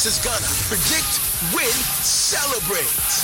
versus Ghana. Predict, win, celebrate.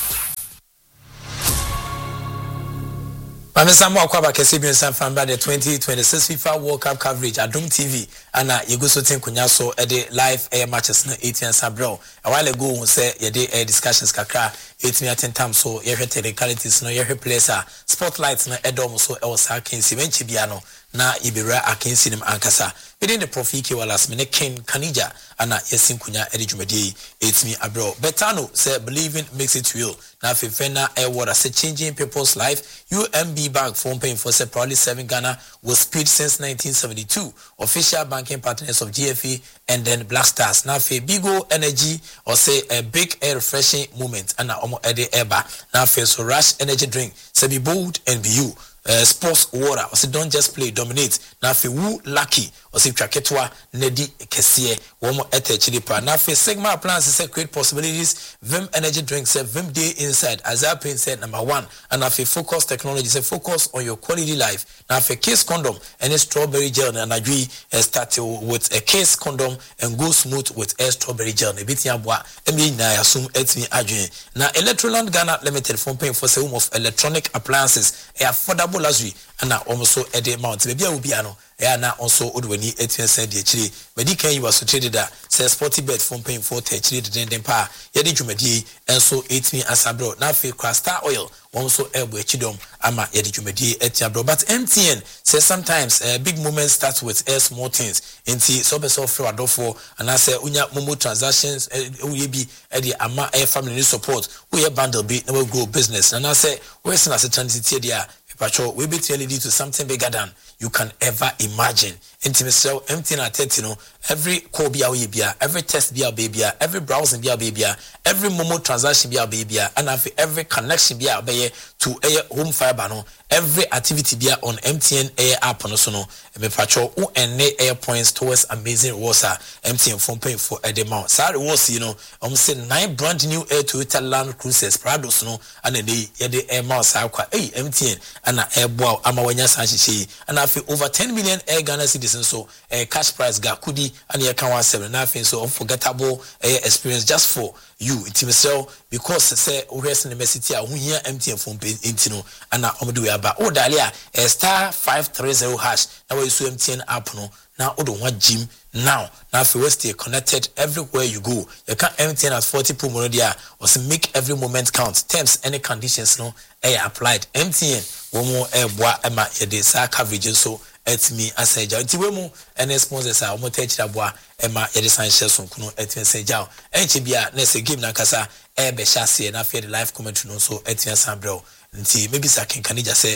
Mamisamu akwaba Kesibian San Famba the 2026 FIFA World Cup coverage Adum TV ana yeguso tin kunya so e live air matches na 18 Sabro. A while ago we say ye dey discussions kakra 18 atentam so ye hwe technicalities no ye hwe players spotlights na edom so e was akensi benchi bia no na ibira akensi nim ankasa within the profiki walas me ne Ken Kanija ana yesin kunya edi dwumadi 18 abro betano say believing makes it real na fefena e word say changing people's life. UMB Bank phone paying for say proudly serving Ghana with speed since 1972. Official banking partners of GFE and then Black Stars. Now for Bigo Energy or say a big air refreshing moment and omo ede eba. Now for so Rush energy drink. Say be bold and be you. Sports water or say don't just play, dominate. Now for Woo Lucky or say Traketwa Nedi Kesie womo ete chilipa. Now for Sigma appliances say create possibilities. Vim energy drink say Vim day inside. Azar Pain said number 1. And now for Focus Technology say focus on your quality life. Now for Case Condom and a strawberry gel and agree start with a Case Condom and go smooth with a strawberry gel. Nebitia boa emi na assume etimi adwen. Now Electroland Ghana Limited phone paying for say home of electronic appliances a affordable luxury and also at the amount maybe I will be ano na also odwani 18 cent de chiri medi kan you was traded that say sporty bet phone paying for chiri den pa ye de dwumadi enso 18 asabro na fe Star Oil also ebo echidom ama ye de dwumadi etiabro but MTN says sometimes big moments start with small things enti so be so free adofo and I say unya momo transactions we be the ama family support we bundle be no grow business and I say we sin as a transit there patrol we be lead to something bigger than you can ever imagine. Intimacy empty na 30 no every call be a bia, every test be a baby, every browsing be a baby, every momo transaction be a baby, and every connection be a baby to a home fiber no every activity be on MTN air app no so no me patrol who and air points towards amazing rewards MTN phone paying for a demand. Sorry was you know say 9 brand new air Toyota Land Cruisers Prados no and the air miles MTN and air bow amawanya sanchi and over 10 million air Ghana citizens so cash price gakudi and you can 17 nothing so unforgettable experience just for you intimacy because say rest in the city who here MTN phone pay intino and omodu aba o dalia star 530 hash now we so MTN app no now odo one gym now if you stay connected everywhere you go you can MTN at 40 people there or make every moment count terms any conditions no applied MTN one more boa ema ye sa coverage so etimi aseja ntiwe mu ene sponsors a omo teach aboa ema ye san sheso kuno etimi aseja enche bia na se game na kasa be shase na fe the live commentary no so etimi asambrel nti maybe sa Kanija say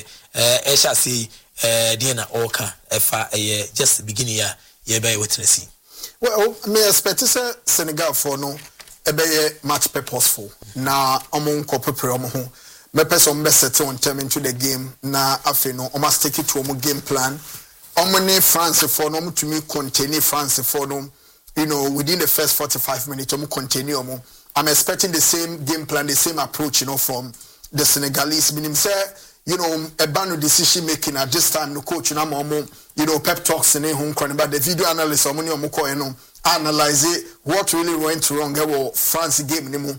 shase Diana Oka efa just the beginning ya ye be witnessing. Well, me expect say Senegal for no be match purposeful na omo ko prepare omo ho me person be set on term into the game na afi no o must take it to omo game plan omo ne France for no to me continue France for no you know within the first 45 minutes omo continue omo. I'm expecting the same game plan, the same approach, you know, from the Senegalese. Meaning, say, you know, a band decision making at this time. No coach, you know, pep talks in home corner, but the video analyst, analyze it. What really went wrong? There France game anymore.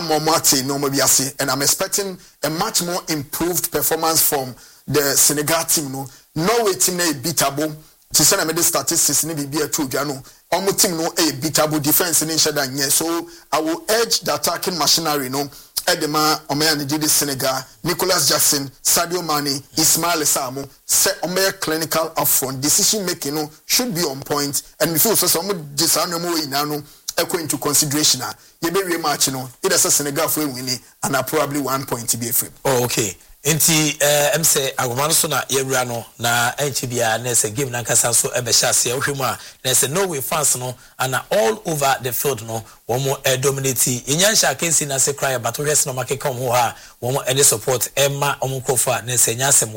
And I'm expecting a much more improved performance from the Senegal team. No team they beatable. To send me the statistics, maybe be a true, you know. Almost team no a beatable defense in each other. So I will urge the attacking machinery, no. Edema, Omeya Nididi Senegal, Nicolas Jackson, Sadio Mane, Ismail Samo, set Omeya clinical upfront. Decision making no should be on point. And if you some disanimal in no echo into consideration. You be rematch, you know. It is a Senegal for winning and probably 1 point to be free. Oh, okay. Enti say agomano so na yewura no na enchibia na say game na kasa so ebe shase ohwemu a na say no way fans no and all over the field no womo dominate yenyansha kensi na say cry but we no make come ho ha womo any support emma omo kofa na say nyasemwa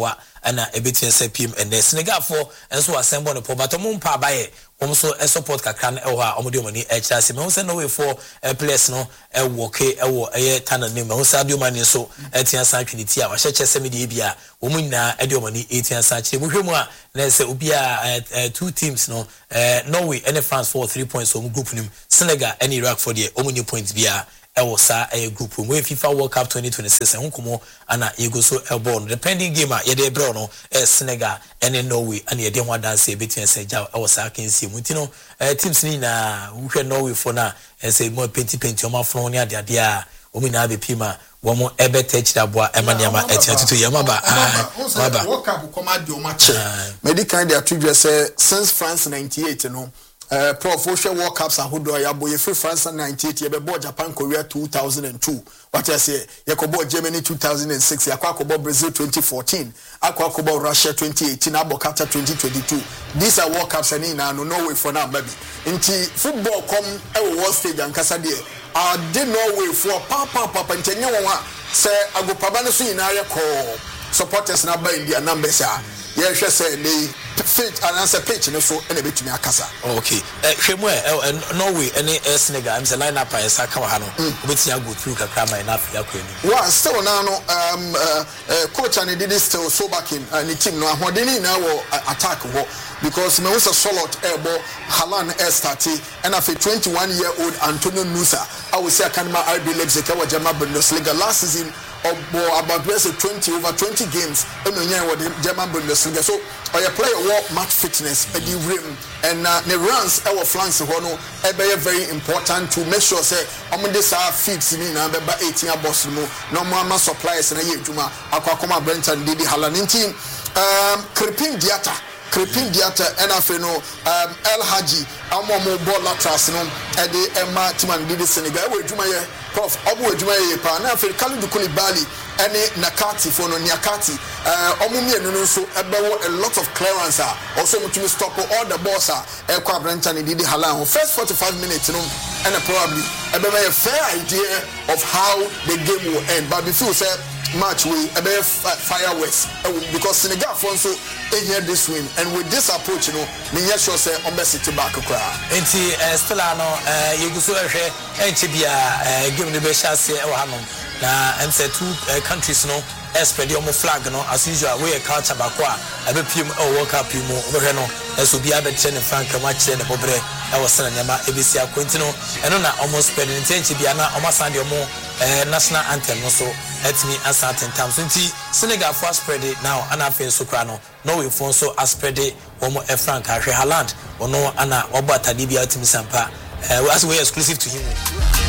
ana ebetien se pm and the Senegal for enso assemble no but omo mpa abaye so support kakra na ewo a omo de omani e kira se me say no way for players no e work ewo eye tana name me say de omani so etian san twiniti a wa cheche se me de bia omo nyina e de omani etian san kire mo hwemu a na say obi a two teams no Norway and France for 3 points omo group nim Senegal and Iraq for the omo new points bia ewo sa group we FIFA World Cup 2026 hunkomo ana yego so elborn the pending game a ye de bro no Senegal and Norway and ye de ho dance between say jaw ewo sa kan si mu tino teams ni na hwe Norway for na say more penti o ma fron ni ade ade a o mi na be pima wo mo ebe techira boa emaniama etiatutu ye maba maba World Cup come ade o ma che medical dey atudwe say since France 98 no Prof World Cups ahodo ya boy free France 98 ye be bo Japan Korea 2002 what I say ye ko bo Germany 2006 ya ko bo Brazil 2014 akwa ko bo Russia 2018 abo Qatar 2022 these are World Cups and na no way for now maybe nti football come e world stage ankasa de did Norway for papa ntenye won say agopaba ne so nyina ye ko supporters na ba India numbers a ye hwe say dey fit and answer pitch no so na betumi akasa okay hwemu Norway any Senegal I'm say line up I say ka ha no obetia go through kakra my na Africa kwani wa still now no coach and did still so back in the team no ahodeni na wo attack wo because me was a solid elbow Haaland started and after 21-year-old Antonio Nusa I will say Academy RB Leipzig wa German Bundesliga last season about 20 over 20 games in the German Bundesliga so I play a match fitness at the rim and the runs our flanks hono very important to make sure say this feeds in na be 18 boss no normal suppliers na yeduma akwa Brenton Didi Haaland team Crepin Diata NFNO El Haji Amomo ball latras no e de Emma Timan Didi Senegal we djuma ye prof obo djuma ye pa na Africa Kalidou Koulibaly ene Nakati for no Niakati omumi enu no so ebewo a lot of clearance also mutumi stop all the balls e kwa Brenton Didi Haaland first 45 minutes no and probably a fair idea of how the game will end but before say match we fireworks because Senegal for so here this win and with this approach me sure say on best city back kra enti still no yeguso ehwe enchibia game the be chance e wa hanom na and say two countries no spread your flag no as usual we culture bakwa ebe pim World Cup mu obehwe no eso bia be che ne frank match ne bobre e wo sana nyama ebesi akwenti no eno na almost spread enchibia na omasande omo national anthem no so etimi certain times nti Senegal for spread it now ana fe so kra no Norway for so spread it omo Frank ahwe Haaland ono ana obo atade bia etimi sampa as we exclusive to him